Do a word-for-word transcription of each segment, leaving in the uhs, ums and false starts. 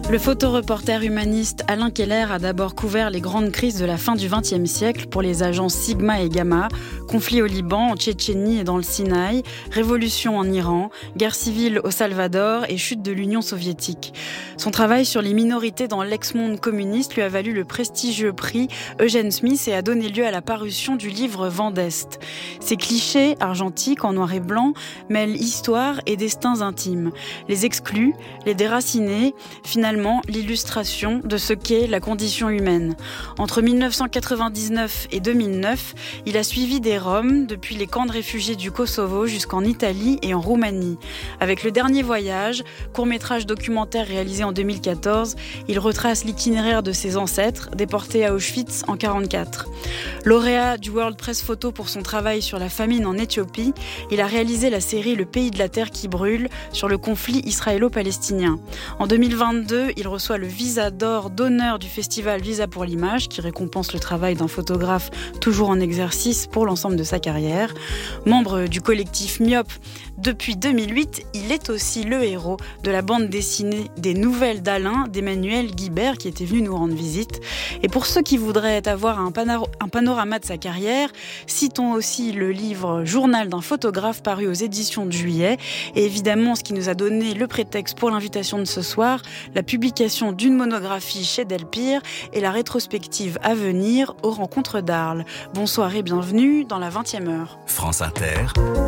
Le photoreporter humaniste Alain Keller a d'abord couvert les grandes crises de la fin du vingtième siècle pour les agences Sigma et Gamma, conflits au Liban, en Tchétchénie et dans le Sinaï, révolution en Iran, guerre civile au Salvador et chute de l'Union soviétique. Son travail sur les minorités dans l'ex-monde communiste lui a valu le prestigieux prix Eugène Smith et a donné lieu à la parution du livre Vent d'Est. Ces clichés argentiques en noir et blanc mêlent histoire et destins intimes. Les exclus, les déracinés, finalement l'illustration de ce qu'est la condition humaine. Entre dix-neuf cent quatre-vingt-dix-neuf et deux mille neuf, il a suivi des Roms depuis les camps de réfugiés du Kosovo jusqu'en Italie et en Roumanie. Avec Le Dernier Voyage, court-métrage documentaire réalisé en deux mille quatorze, il retrace l'itinéraire de ses ancêtres, déportés à Auschwitz en mille neuf cent quarante-quatre. Lauréat du World Press Photo pour son travail sur la famine en Éthiopie, il a réalisé la série Le Pays de la Terre qui brûle sur le conflit israélo-palestinien. En deux mille vingt-deux, il reçoit le Visa d'or d'honneur du festival Visa pour l'image, qui récompense le travail d'un photographe toujours en exercice pour l'ensemble de sa carrière. Membre du collectif Myope depuis deux mille huit, il est aussi le héros de la bande dessinée des Nouvelles d'Alain d'Emmanuel Guibert, qui était venu nous rendre visite. Et pour ceux qui voudraient avoir un, panaro- un panorama de sa carrière, citons aussi le livre Journal d'un photographe paru aux éditions de Juillet. Et évidemment, ce qui nous a donné le prétexte pour l'invitation de ce soir, la publication d'une monographie chez Delpire et la rétrospective à venir aux Rencontres d'Arles. Bonsoir et bienvenue dans la vingtième heure. France Inter,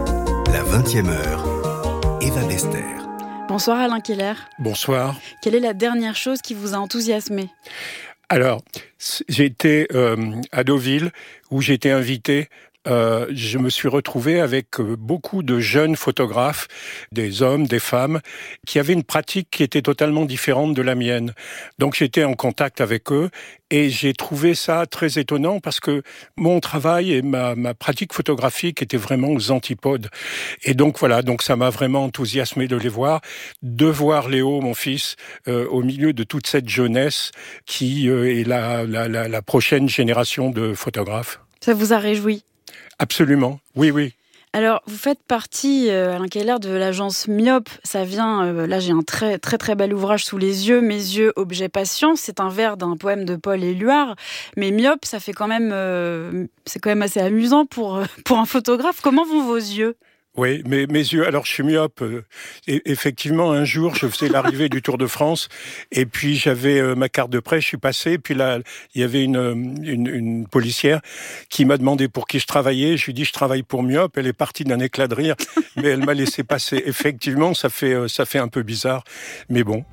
la vingtième heure, Eva Bester. Bonsoir Alain Keller. Bonsoir. Quelle est la dernière chose qui vous a enthousiasmé ? Alors, j'ai été euh, à Deauville où j'ai été invité. Euh, je me suis retrouvé avec beaucoup de jeunes photographes, des hommes, des femmes, qui avaient une pratique qui était totalement différente de la mienne. Donc j'étais en contact avec eux et j'ai trouvé ça très étonnant parce que mon travail et ma, ma pratique photographique étaient vraiment aux antipodes. Et donc voilà, donc ça m'a vraiment enthousiasmé de les voir, de voir Léo, mon fils, euh, au milieu de toute cette jeunesse qui euh, est la, la, la, la prochaine génération de photographes. Ça vous a réjoui ? Absolument, oui, oui. Alors, vous faites partie, euh, Alain Keller, de l'agence Myope. Ça vient, euh, là j'ai un très très très bel ouvrage sous les yeux, Mes yeux, objet patient. C'est un vers d'un poème de Paul Éluard. Mais Myope, ça fait quand même, euh, c'est quand même assez amusant pour, euh, pour un photographe. Comment vont vos yeux ? Oui, mes, mes yeux, alors je suis myope. Euh, et effectivement, un jour, je faisais l'arrivée du Tour de France, et puis j'avais euh, ma carte de presse, je suis passé, puis là, il y avait une, une, une policière qui m'a demandé pour qui je travaillais. Je lui ai dit, je travaille pour Myope. Elle est partie d'un éclat de rire, mais elle m'a laissé passer. Effectivement, ça fait, euh, ça fait un peu bizarre, mais bon.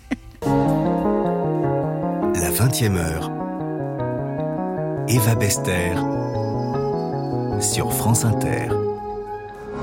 La vingtième heure, Eva Bester, sur France Inter.